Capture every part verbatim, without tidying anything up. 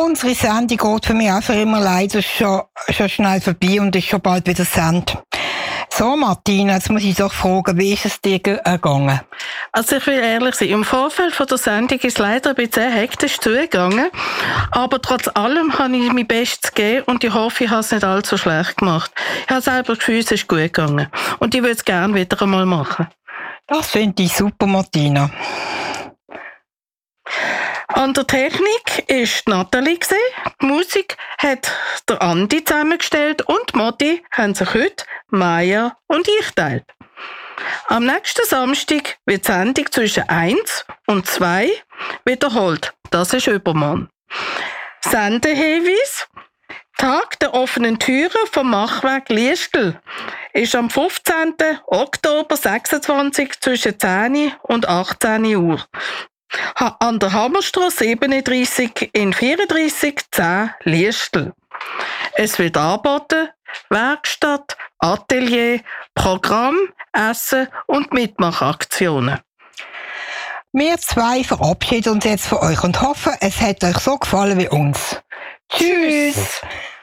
Unsere Sendung geht für mich auch für immer leider schon, schon schnell vorbei und ist schon bald wieder Send. So, Martina, jetzt muss ich doch fragen, wie ist es dir gegangen? Also ich will ehrlich sein, im Vorfeld von der Sendung ist es leider ein bisschen hektisch zugegangen, aber trotz allem habe ich mein Bestes gegeben und ich hoffe, ich habe es nicht allzu schlecht gemacht. Ich habe selber das Gefühl, es ist gut gegangen und ich würde es gerne wieder einmal machen. Das finde ich super, Martina. An der Technik war Nathalie. Die Musik hat der Andi zusammengestellt und die Modi haben sich heute Maya und ich geteilt. Am nächsten Samstag wird die Sendung zwischen eins und zwei wiederholt. Das ist übermorgen. Sendehinweis: Tag der offenen Türen vom Machwerk Liestel ist am fünfzehnten Oktober sechsundzwanzig zwischen zehn und achtzehn Uhr. An der Hammerstrasse siebenunddreissig in vierunddreissig zehn Liestel. Es wird angeboten Werkstatt, Atelier, Programm, Essen und Mitmachaktionen. Wir zwei verabschieden uns jetzt von euch und hoffen, es hat euch so gefallen wie uns. Tschüss!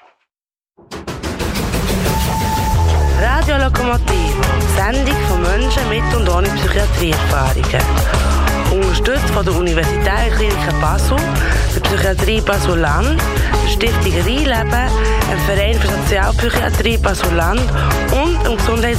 Radio Lokomotiv, Sendung von Menschen mit und ohne Psychiatrieerfahrungen. Unterstützt von der Universitätsklinik Basel, der Psychiatrie Basel-Land, der Stiftung Rheinleben, dem Verein für Sozialpsychiatrie Basel-Land und dem Gesundheits